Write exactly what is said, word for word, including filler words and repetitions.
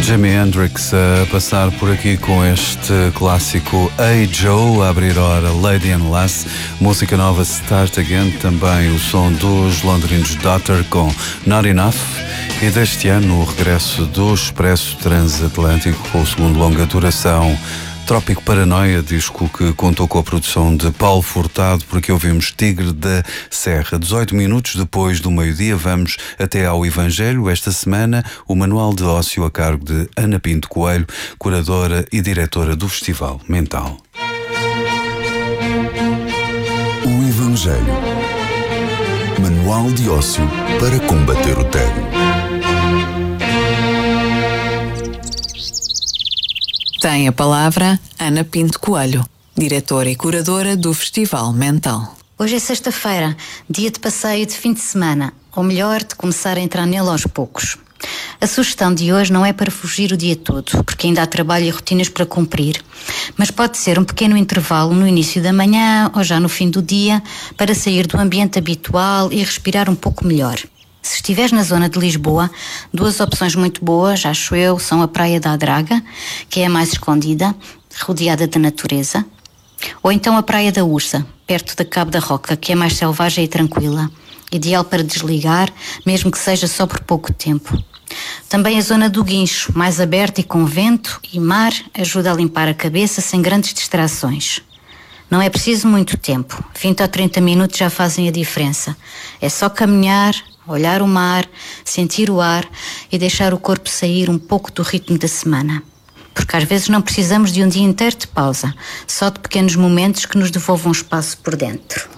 Jimi Hendrix a passar por aqui com este clássico Hey Joe, a abrir hora Lady and Lass, música nova Start Again, também o som dos londrinos Daughter com Not Enough, e deste ano o regresso do Expresso Transatlântico com o segundo longa duração Trópico Paranoia, disco que contou com a produção de Paulo Furtado, porque ouvimos Tigre da Serra. dezoito minutos depois do meio-dia, vamos até ao Evangelho. Esta semana, o Manual de Ócio a cargo de Ana Pinto Coelho, curadora e diretora do Festival Mental. O Evangelho. Manual de Ócio para combater o tédio. Tem a palavra Ana Pinto Coelho, diretora e curadora do Festival Mental. Hoje é sexta-feira, dia de passeio de fim de semana, ou melhor, de começar a entrar nele aos poucos. A sugestão de hoje não é para fugir o dia todo, porque ainda há trabalho e rotinas para cumprir, mas pode ser um pequeno intervalo no início da manhã ou já no fim do dia, para sair do ambiente habitual e respirar um pouco melhor. Se estiveres na zona de Lisboa, duas opções muito boas, acho eu, são a Praia da Adraga, que é a mais escondida, rodeada de natureza, ou então a Praia da Ursa, perto da Cabo da Roca, que é mais selvagem e tranquila, ideal para desligar, mesmo que seja só por pouco tempo. Também a zona do Guincho, mais aberta e com vento e mar, ajuda a limpar a cabeça sem grandes distrações. Não é preciso muito tempo, vinte ou trinta minutos já fazem a diferença. É só caminhar, olhar o mar, sentir o ar e deixar o corpo sair um pouco do ritmo da semana. Porque às vezes não precisamos de um dia inteiro de pausa, só de pequenos momentos que nos devolvam espaço por dentro.